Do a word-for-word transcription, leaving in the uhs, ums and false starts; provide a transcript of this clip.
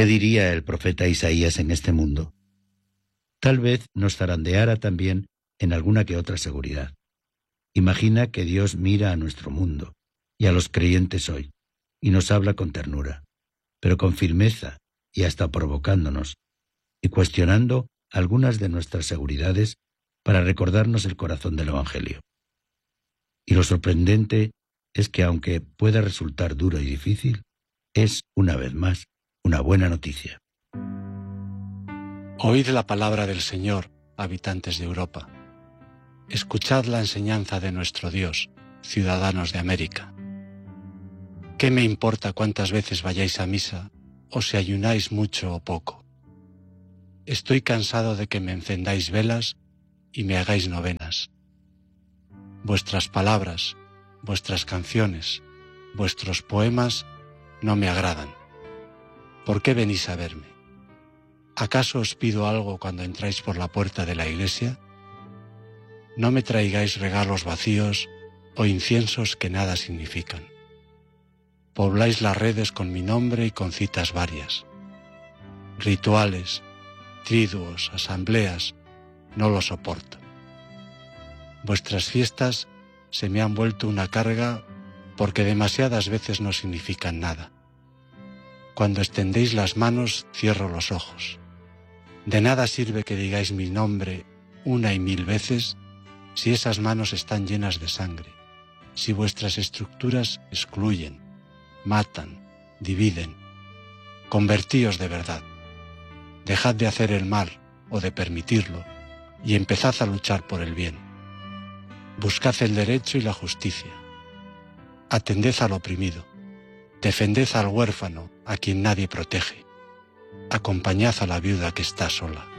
¿Qué diría el profeta Isaías en este mundo? Tal vez nos zarandeara también en alguna que otra seguridad. Imagina que Dios mira a nuestro mundo y a los creyentes hoy, y nos habla con ternura, pero con firmeza y hasta provocándonos, y cuestionando algunas de nuestras seguridades para recordarnos el corazón del Evangelio. Y lo sorprendente es que aunque pueda resultar duro y difícil, es, una vez más, una buena noticia. Oíd la palabra del Señor, habitantes de Europa. Escuchad la enseñanza de nuestro Dios, ciudadanos de América. ¿Qué me importa cuántas veces vayáis a misa o si ayunáis mucho o poco? Estoy cansado de que me encendáis velas y me hagáis novenas. Vuestras palabras, vuestras canciones, vuestros poemas no me agradan. ¿Por qué venís a verme? ¿Acaso os pido algo cuando entráis por la puerta de la iglesia? No me traigáis regalos vacíos o inciensos que nada significan. Pobláis las redes con mi nombre y con citas varias. Rituales, triduos, asambleas, no lo soporto. Vuestras fiestas se me han vuelto una carga porque demasiadas veces no significan nada. Cuando extendéis las manos, cierro los ojos. De nada sirve que digáis mi nombre una y mil veces si esas manos están llenas de sangre, si vuestras estructuras excluyen, matan, dividen. Convertíos de verdad. Dejad de hacer el mal o de permitirlo y empezad a luchar por el bien. Buscad el derecho y la justicia. Atended al oprimido. Defended al huérfano, a quien nadie protege. Acompañad a la viuda que está sola.